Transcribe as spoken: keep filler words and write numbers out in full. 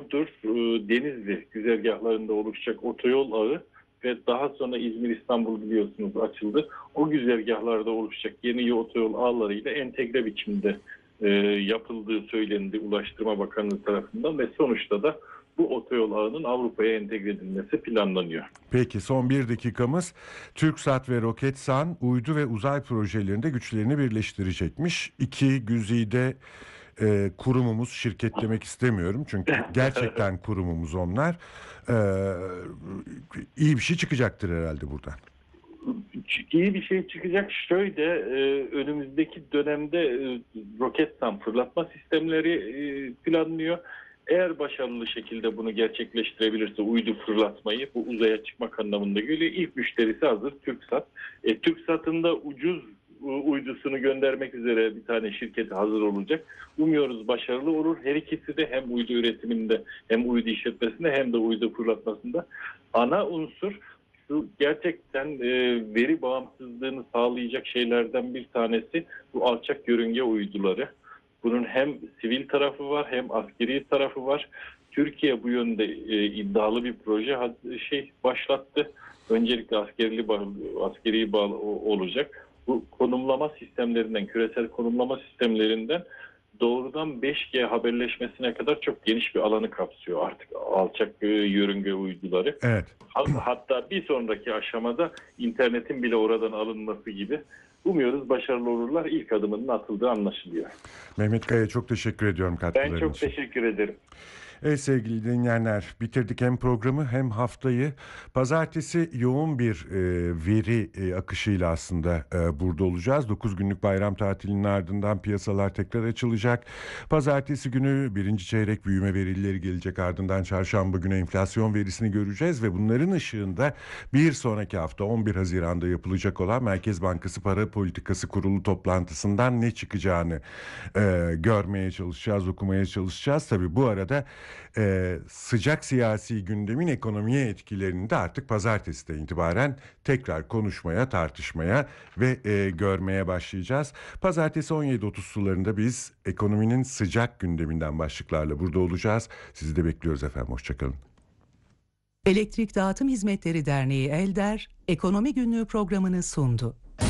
Burdur, e, Denizli güzergahlarında oluşacak otoyol ağı ve daha sonra İzmir-İstanbul biliyorsunuz açıldı. O güzergahlarda oluşacak yeni otoyol ağlarıyla entegre biçimde e, yapıldığı söylendi Ulaştırma Bakanlığı tarafından ve sonuçta da bu otoyol ağının Avrupa'ya entegre edilmesi planlanıyor. Peki son bir dakikamız. TürkSat ve Roketsan uydu ve uzay projelerinde güçlerini birleştirecekmiş. İki güzide e, kurumumuz, şirket demek istemiyorum çünkü gerçekten kurumumuz onlar. E, iyi bir şey çıkacaktır herhalde buradan. İyi bir şey çıkacak. Şöyle e, önümüzdeki dönemde e, Roketsan fırlatma sistemleri e, planlıyor. Eğer başarılı şekilde bunu gerçekleştirebilirse uydu fırlatmayı bu uzaya çıkmak anlamında geliyor. İlk müşterisi hazır TürkSat. E, TürkSat'ın da ucuz uydusunu göndermek üzere bir tane şirketi hazır olacak. Umuyoruz başarılı olur. Her ikisi de hem uydu üretiminde hem uydu işletmesinde hem de uydu fırlatmasında. Ana unsur şu gerçekten e, veri bağımsızlığını sağlayacak şeylerden bir tanesi bu alçak yörünge uyduları. Bunun hem sivil tarafı var hem askeri tarafı var. Türkiye bu yönde e, iddialı bir proje şey başlattı. Öncelikle askerli askeri bağlı olacak. Bu konumlama sistemlerinden, küresel konumlama sistemlerinden doğrudan beş G haberleşmesine kadar çok geniş bir alanı kapsıyor artık alçak yörünge uyduları. Evet. Hatta bir sonraki aşamada internetin bile oradan alınması gibi. Umuyoruz başarılı olurlar. İlk adımının atıldığı anlaşılıyor. Mehmet Kaya çok teşekkür ediyorum katkıların için. Ben çok teşekkür ederim. Evet sevgili dinleyenler, bitirdik hem programı hem haftayı. Pazartesi yoğun bir e, veri e, akışıyla aslında e, burada olacağız. dokuz günlük bayram tatilinin ardından piyasalar tekrar açılacak. Pazartesi günü birinci çeyrek büyüme verileri gelecek, ardından çarşamba günü enflasyon verisini göreceğiz ve bunların ışığında bir sonraki hafta on bir Haziran'da yapılacak olan Merkez Bankası Para Politikası Kurulu toplantısından ne çıkacağını e, görmeye çalışacağız, okumaya çalışacağız. Tabii bu arada Ee, sıcak siyasi gündemin ekonomiye etkilerini de artık pazartesiden itibaren tekrar konuşmaya, tartışmaya ve e, görmeye başlayacağız. Pazartesi on yedi otuz sularında biz ekonominin sıcak gündeminden başlıklarla burada olacağız. Sizi de bekliyoruz efendim. Hoşçakalın. Elektrik Dağıtım Hizmetleri Derneği Elder, Ekonomi Günlüğü programını sundu.